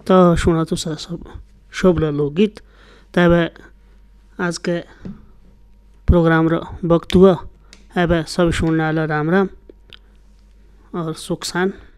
तो सुना तुसा सब शोभला लोकगीत। तब आज के प्रोग्राम रो वक्त हुआ। अब सब सुनने वाला राम राम और सुख शान।